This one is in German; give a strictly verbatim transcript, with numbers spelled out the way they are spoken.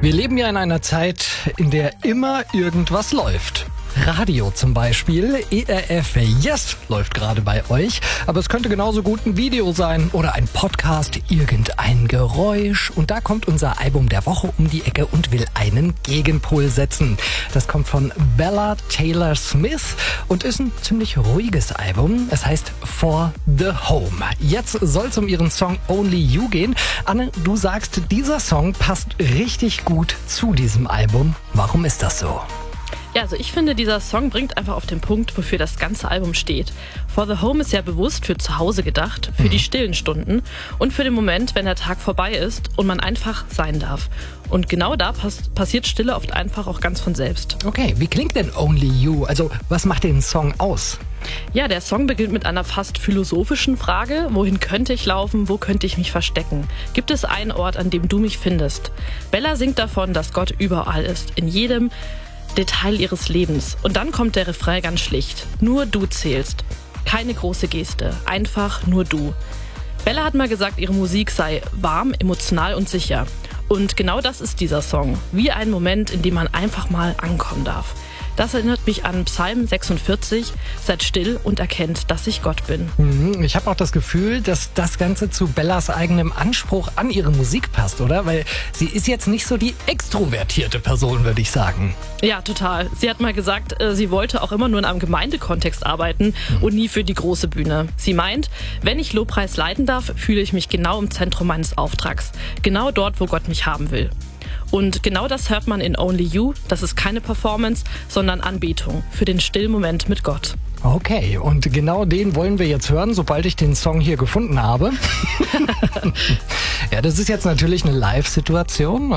Wir leben ja in einer Zeit, in der immer irgendwas läuft. Radio zum Beispiel, E R F Yes läuft gerade bei euch, aber es könnte genauso gut ein Video sein oder ein Podcast, irgendein Geräusch. Und da kommt unser Album der Woche um die Ecke und will einen Gegenpol setzen. Das kommt von Bella Taylor Smith und ist ein ziemlich ruhiges Album. Es heißt For the Home. Jetzt soll es um ihren Song Only You gehen. Anne, du sagst, dieser Song passt richtig gut zu diesem Album. Warum ist das so? Ja, also ich finde, dieser Song bringt einfach auf den Punkt, wofür das ganze Album steht. For the Home ist ja bewusst für zu Hause gedacht, für mhm. die stillen Stunden und für den Moment, wenn der Tag vorbei ist und man einfach sein darf. Und genau da pass- passiert Stille oft einfach auch ganz von selbst. Okay, wie klingt denn Only You? Also, was macht den Song aus? Ja, der Song beginnt mit einer fast philosophischen Frage. Wohin könnte ich laufen? Wo könnte ich mich verstecken? Gibt es einen Ort, an dem du mich findest? Bella singt davon, dass Gott überall ist, in jedem Detail ihres Lebens. Und dann kommt der Refrain ganz schlicht. Nur du zählst. Keine große Geste. Einfach nur du. Bella hat mal gesagt, ihre Musik sei warm, emotional und sicher. Und genau das ist dieser Song. Wie ein Moment, in dem man einfach mal ankommen darf. Das erinnert mich an Psalm sechsundvierzig. Seid still und erkennt, dass ich Gott bin. Ich habe auch das Gefühl, dass das Ganze zu Bellas eigenem Anspruch an ihre Musik passt, oder? Weil sie ist jetzt nicht so die extrovertierte Person, würde ich sagen. Ja, total. Sie hat mal gesagt, sie wollte auch immer nur in einem Gemeindekontext arbeiten und nie für die große Bühne. Sie meint, wenn ich Lobpreis leiten darf, fühle ich mich genau im Zentrum meines Auftrags. Genau dort, wo Gott mich haben will. Und genau das hört man in Only You. Das ist keine Performance, sondern Anbetung für den stillen Moment mit Gott. Okay, und genau den wollen wir jetzt hören, sobald ich den Song hier gefunden habe. Ja, das ist jetzt natürlich eine Live-Situation.